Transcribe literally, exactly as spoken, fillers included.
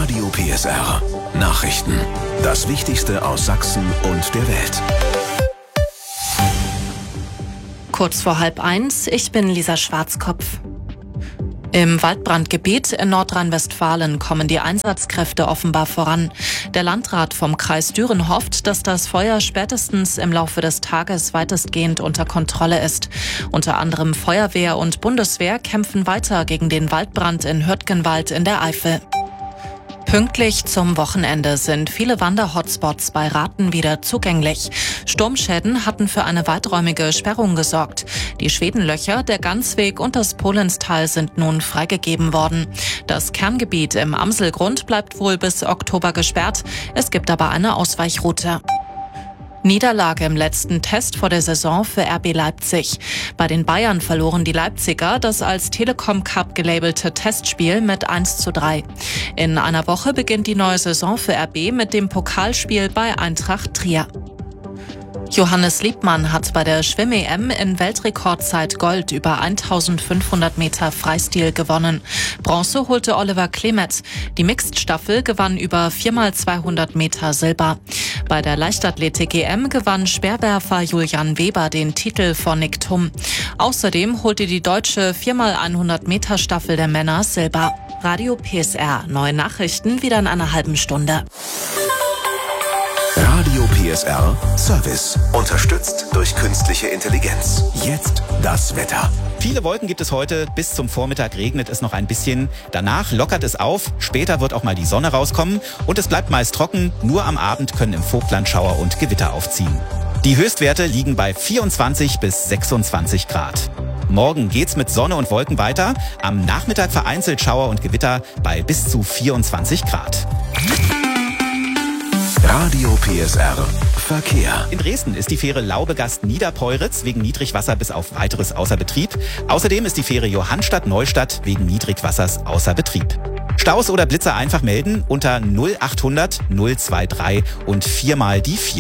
Radio P S R. Nachrichten. Das Wichtigste aus Sachsen und der Welt. Kurz vor halb eins, ich bin Lisa Schwarzkopf. Im Waldbrandgebiet in Nordrhein-Westfalen kommen die Einsatzkräfte offenbar voran. Der Landrat vom Kreis Düren hofft, dass das Feuer spätestens im Laufe des Tages weitestgehend unter Kontrolle ist. Unter anderem Feuerwehr und Bundeswehr kämpfen weiter gegen den Waldbrand in Hürtgenwald in der Eifel. Pünktlich zum Wochenende sind viele Wander-Hotspots bei Rathen wieder zugänglich. Sturmschäden hatten für eine weiträumige Sperrung gesorgt. Die Schwedenlöcher, der Gansweg und das Polenstal sind nun freigegeben worden. Das Kerngebiet im Amselgrund bleibt wohl bis Oktober gesperrt. Es gibt aber eine Ausweichroute. Niederlage im letzten Test vor der Saison für R B Leipzig. Bei den Bayern verloren die Leipziger das als Telekom Cup gelabelte Testspiel mit eins zu drei. In einer Woche beginnt die neue Saison für R B mit dem Pokalspiel bei Eintracht Trier. Johannes Liebmann hat bei der Schwimm-E M in Weltrekordzeit Gold über eintausendfünfhundert Meter Freistil gewonnen. Bronze holte Oliver Klemet. Die Mixed-Staffel gewann über vier mal zweihundert Meter Silber. Bei der Leichtathletik-E M gewann Speerwerfer Julian Weber den Titel vor Nick Thum. Außerdem holte die deutsche vier mal hundert Meter Staffel der Männer Silber. Radio P S R. Neue Nachrichten wieder in einer halben Stunde. Radio P S R Service. Unterstützt durch künstliche Intelligenz. Jetzt das Wetter. Viele Wolken gibt es heute. Bis zum Vormittag regnet es noch ein bisschen. Danach lockert es auf. Später wird auch mal die Sonne rauskommen. Und es bleibt meist trocken. Nur am Abend können im Vogtland Schauer und Gewitter aufziehen. Die Höchstwerte liegen bei vierundzwanzig bis sechsundzwanzig Grad. Morgen geht's mit Sonne und Wolken weiter. Am Nachmittag vereinzelt Schauer und Gewitter bei bis zu vierundzwanzig Grad. Radio P S R Verkehr. In Dresden ist die Fähre Laubegast-Niederpeuritz wegen Niedrigwasser bis auf weiteres außer Betrieb. Außerdem ist die Fähre Johannstadt-Neustadt wegen Niedrigwassers außer Betrieb. Staus oder Blitzer einfach melden unter null achthundert null drei drei und viermal die vier.